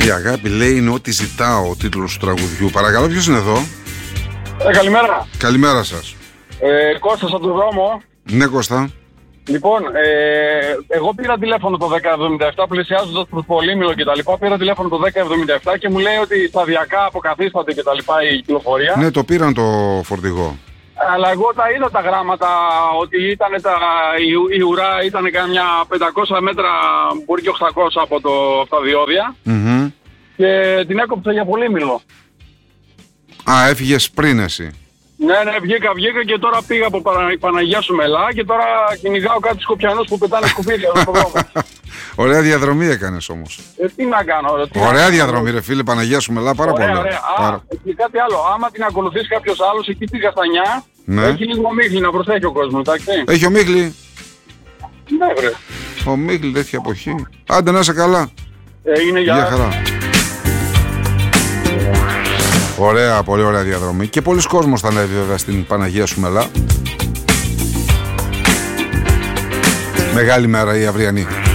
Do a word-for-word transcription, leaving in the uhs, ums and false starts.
Η αγάπη λέει είναι ό,τι ζητάω, ο τίτλος του τραγουδιού. Παρακαλώ, ποιος είναι εδώ? Ε, καλημέρα. Καλημέρα σας. Ε, Κώστας από τον δρόμο. Ναι, Κώστα. Λοιπόν, ε, εγώ πήρα τηλέφωνο το δέκα εβδομήντα επτά πλησιάζοντας προς Πολύμηλο και τα λοιπά. Πήρα τηλέφωνο το δέκα εβδομήντα επτά και μου λέει ότι σταδιακά αποκαθίσταται και τα λοιπά η κυκλοφορία. Ναι, το πήραν το φορτηγό. Αλλά εγώ τα είδα τα γράμματα ότι ήταν τα, η, η ουρά ήταν καμιά πεντακόσια μέτρα, μπορεί και οκτακόσια από, το, από τα διόδια. Mm-hmm. Και την έκοψα για Πολύμηλο. Α, έφυγες πριν εσύ. Ναι, ναι, βγήκα, βγήκα και τώρα πήγα από Πανα... Παναγία σου Μελά και τώρα κυνηγάω κάτι σκοπιανούς που πετάνε σκουπίδια στον δρόμο. Ωραία διαδρομή έκανες όμως. Ε, τι να κάνω, ρε, τι ωραία να διαδρομή, κάνω. ρε φίλε, Παναγία σου Μελά, πάρα ωραία, πολύ. Ωραία. Πάρα... Α, και κάτι άλλο, άμα την ακολουθήσει κάποιος άλλος, εκεί στη Γαστανιά, ναι. Έχει λίγο μίχλι να προσέχει ο κόσμος, εντάξει. Έχει ο Μίχλι. Ναι, βρε. Ο Μίχλι τέτοια εποχή. Άντε να είσαι καλά. Ε, είναι για... για χαρά. Ωραία, πολύ ωραία διαδρομή. Και πολλοί κόσμος θα ανέβει βέβαια στην Παναγία σου Μελά. Μεγάλη μέρα η αυριανή.